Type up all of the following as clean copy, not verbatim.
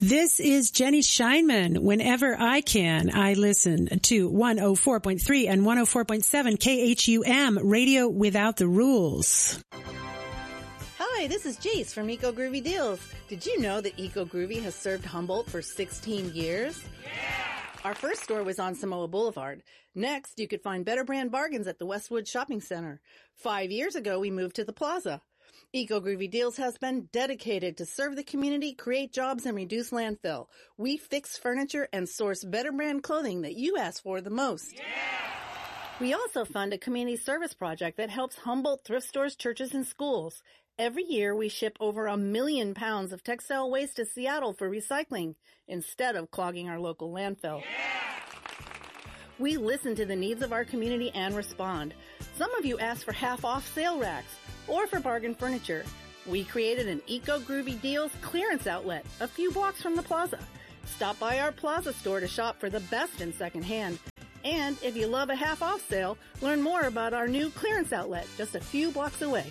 This is Jenny Scheinman. Whenever I can, I listen to 104.3 and 104.7 KHUM, Radio Without the Rules. Hi, this is Jace from Eco Groovy Deals. Did you know that Eco Groovy has served Humboldt for 16 years? Yeah! Our first store was on Samoa Boulevard. Next, you could find better brand bargains at the Westwood Shopping Center. 5 years ago, we moved to the Plaza. Eco Groovy Deals has been dedicated to serve the community, create jobs, and reduce landfill. We fix furniture and source better brand clothing that you ask for the most. Yeah! We also fund a community service project that helps Humboldt thrift stores, churches, and schools. Every year, we ship over 1 million pounds of textile waste to Seattle for recycling instead of clogging our local landfill. Yeah! We listen to the needs of our community and respond. Some of you ask for half-off sale racks or for bargain furniture. We created an Eco Groovy Deals clearance outlet a few blocks from the plaza. Stop by our plaza store to shop for the best in secondhand. And if you love a half-off sale, learn more about our new clearance outlet just a few blocks away.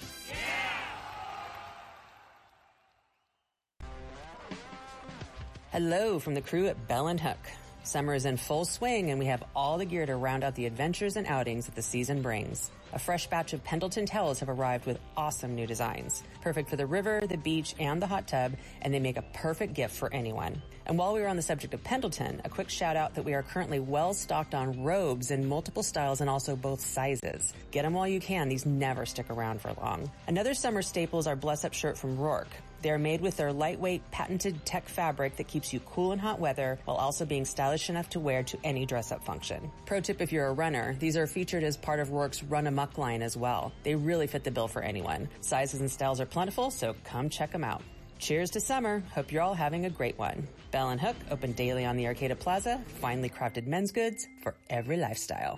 Hello from the crew at Bell & Hook. Summer is in full swing and we have all the gear to round out the adventures and outings that the season brings. A fresh batch of Pendleton towels have arrived with awesome new designs. Perfect for the river, the beach, and the hot tub, and they make a perfect gift for anyone. And while we are on the subject of Pendleton, a quick shout out that we are currently well stocked on robes in multiple styles and also both sizes. Get them while you can. These never stick around for long. Another summer staple is our Bless Up shirt from Rourke. They are made with their lightweight, patented tech fabric that keeps you cool in hot weather while also being stylish enough to wear to any dress-up function. Pro tip if you're a runner, these are featured as part of Rourke's Run Amok line as well. They really fit the bill for anyone. Sizes and styles are plentiful, so come check them out. Cheers to summer. Hope you're all having a great one. Bell & Hook, open daily on the Arcata Plaza. Finely crafted men's goods for every lifestyle.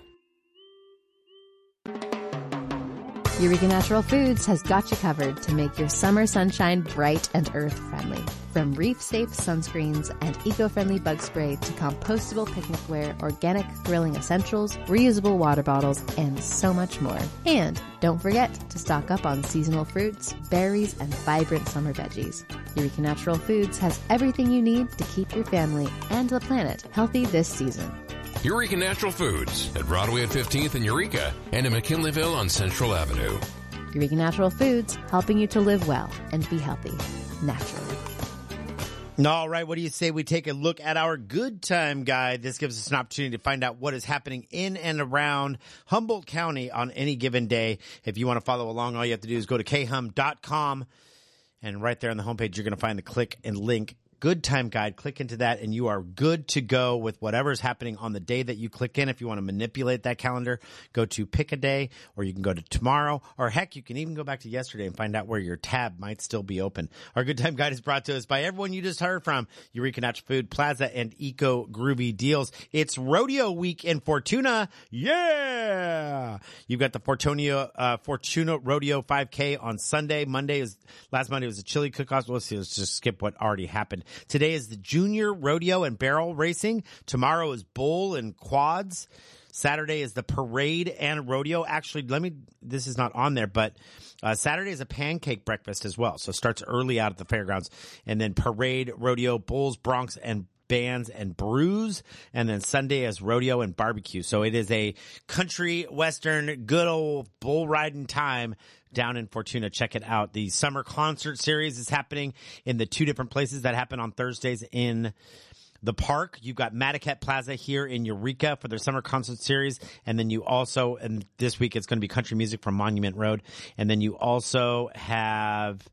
Eureka Natural Foods has got you covered to make your summer sunshine bright and earth-friendly. From reef-safe sunscreens and eco-friendly bug spray to compostable picnicware, organic grilling essentials, reusable water bottles, and so much more. And don't forget to stock up on seasonal fruits, berries, and vibrant summer veggies. Eureka Natural Foods has everything you need to keep your family and the planet healthy this season. Eureka Natural Foods at Broadway at 15th in Eureka and in McKinleyville on Central Avenue. Eureka Natural Foods, helping you to live well and be healthy naturally. All right, what do you say we take a look at our good time guide? This gives us an opportunity to find out what is happening in and around Humboldt County on any given day. If you want to follow along, all you have to do is go to khum.com, and right there on the homepage, you're going to find the click and link Good Time Guide. Click into that and you are good to go with whatever's happening on the day that you click in. If you want to manipulate that calendar, go to pick a day, or you can go to tomorrow, or heck, you can even go back to yesterday and find out where your tab might still be open. Our Good Time Guide is brought to us by everyone you just heard from: Eureka Natural Food, Plaza, and Eco Groovy Deals. It's Rodeo Week in Fortuna. Yeah! You've got the Fortuna Rodeo 5K on Sunday. Last Monday was a chili cook-off. Let's just skip what already happened. Today is the Junior Rodeo and Barrel Racing. Tomorrow is Bull and Quads. Saturday is the Parade and Rodeo. Actually, this is not on there, but Saturday is a pancake breakfast as well. So it starts early out at the fairgrounds. And then Parade, Rodeo, Bulls, Broncs, and Bands and Brews, and then Sunday is rodeo and barbecue. So it is a country western good old bull riding time down in Fortuna. Check it out. The summer concert series is happening in the two different places that happen on Thursdays in the park. You've got Madaket Plaza here in Eureka for their summer concert series, and then you also, and this week it's going to be country music from Monument Road, and then you also have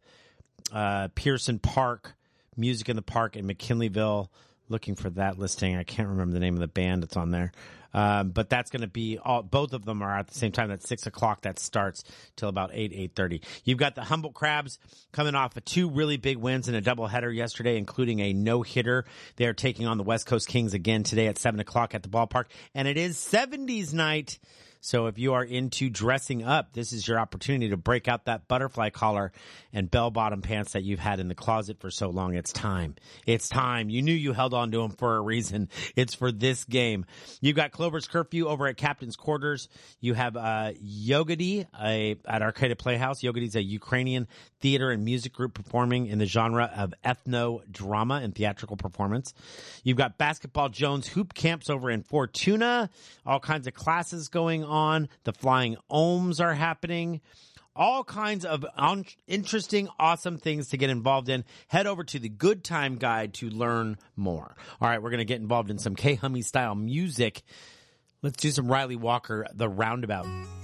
Pearson Park, Music in the Park in McKinleyville. Looking for that listing. I can't remember the name of the band that's on there. But that's going to be both of them are at the same time. That's 6 o'clock. That starts till about 8:30. You've got the Humboldt Crabs coming off of two really big wins in a doubleheader yesterday, including a no-hitter. They are taking on the West Coast Kings again today at 7 o'clock at the ballpark. And it is 70s night. So if you are into dressing up, this is your opportunity to break out that butterfly collar and bell-bottom pants that you've had in the closet for so long. It's time. It's time. You knew you held on to them for a reason. It's for this game. You've got Clover's Curfew over at Captain's Quarters. You have Yogadi at Arcade Playhouse. Yogadi is a Ukrainian theater and music group performing in the genre of ethno-drama and theatrical performance. You've got Basketball Jones Hoop Camps over in Fortuna. All kinds of classes going on. The Flying Ohms are happening. All kinds of interesting, awesome things to get involved in. Head over to the Good Time Guide to learn more. All right, we're going to get involved in some K-Hummy style music. Let's do some Riley Walker, The Roundabout.